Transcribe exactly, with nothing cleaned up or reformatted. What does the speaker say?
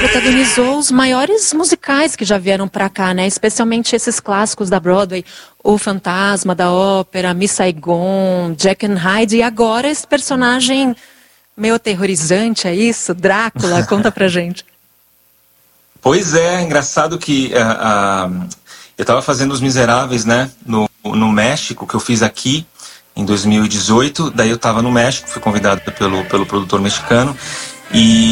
protagonizou os maiores musicais que já vieram pra cá, né? Especialmente esses clássicos da Broadway, O Fantasma da Ópera, Miss Saigon, Jack and Hyde, e agora esse personagem meio aterrorizante, é isso? Drácula, conta pra gente. Pois é, engraçado que uh, uh, eu tava fazendo Os Miseráveis, né, no, no México, que eu fiz aqui em dois mil e dezoito, daí eu tava no México, fui convidado pelo, pelo produtor mexicano, e